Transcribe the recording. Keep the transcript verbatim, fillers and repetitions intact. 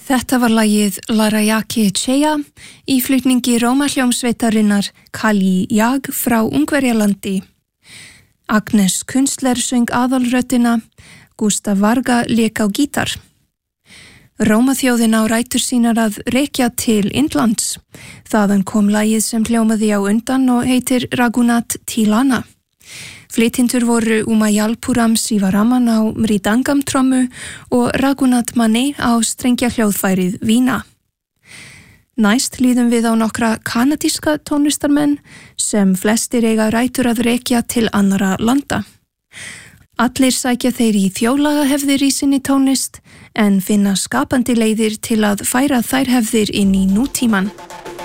Þetta var lagið Larayaki Cheya í flutningi Rómahljómsveitarinnar Kali Jag frá Ungverjalandi. Agnes Kunstler söng aðalröddina, Gustav Varga lék á gítar. Rómaþjóðin á rætur sínar að rekja til Indlands. Þaðan kom lagið sem hljómaði á undan og heitir Raghunath Tilana. Flytjendur voru Umayalpuram Sivaraman á mridangam trommu og Raghunath Mane á strengja hljóðfærið vína. Næst líðum við á nokkra kanadíska tónlistarmenn sem flestir eiga rætur að rekja til annara landa. Allir sækja þeir í þjóðlagahefðir í sinni tónlist en finna skapandi leiðir til að færa þær hefðir inn í nútíman.